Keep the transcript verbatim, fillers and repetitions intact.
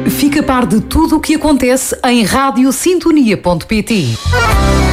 Fica a par de tudo o que acontece em rádio sintonia ponto pt.